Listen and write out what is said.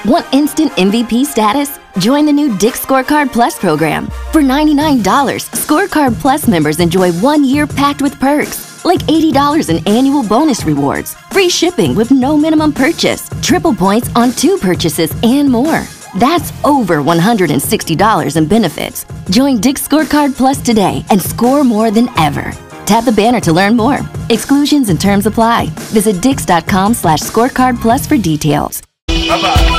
Want instant MVP status? Join the new Dick's Scorecard Plus program. For $99, Scorecard Plus members enjoy 1 year packed with perks, like $80 in annual bonus rewards, free shipping with no minimum purchase, triple points on 2 purchases, and more. That's over $160 in benefits. Join Dick's Scorecard Plus today and score more than ever. Tap the banner to learn more. Exclusions and terms apply. Visit dix.com/scorecard plus for details. Bye-bye.